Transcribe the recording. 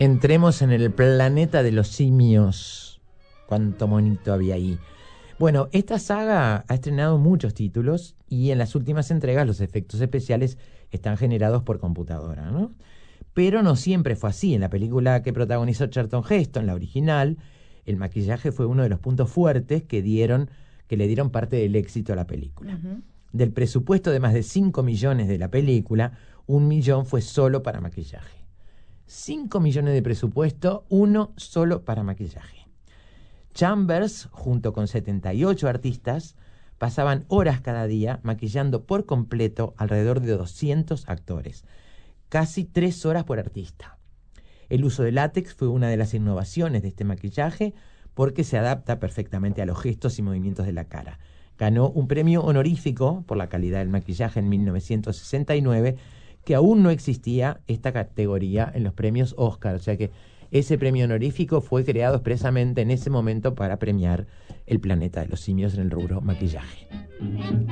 Entremos en el planeta de los simios. Cuánto monito había ahí. Bueno, esta saga ha estrenado muchos títulos y en las últimas entregas los efectos especiales están generados por computadora, ¿no? Pero no siempre fue así. En la película que protagonizó Charlton Heston, la original, el maquillaje fue uno de los puntos fuertes que le dieron parte del éxito a la película. Uh-huh. Del presupuesto de más de 5 millones de la película, 1 millón fue solo para maquillaje. 5 millones de presupuesto, 1 solo para maquillaje. Chambers, junto con 78 artistas, pasaban horas cada día maquillando por completo alrededor de 200 actores. Casi 3 horas por artista. El uso de látex fue una de las innovaciones de este maquillaje porque se adapta perfectamente a los gestos y movimientos de la cara. Ganó un premio honorífico por la calidad del maquillaje en 1969, que aún no existía esta categoría en los premios Oscar, o sea que ese premio honorífico fue creado expresamente en ese momento para premiar el planeta de los simios en el rubro maquillaje.